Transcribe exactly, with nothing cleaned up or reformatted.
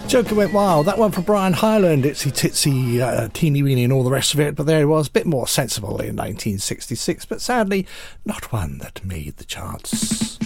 Joker went wild. That one for Brian Hyland. Itsy titsy, uh, teeny weeny and all the rest of it. But there he was, a bit more sensible in nineteen sixty-six, but sadly not one that made the charts.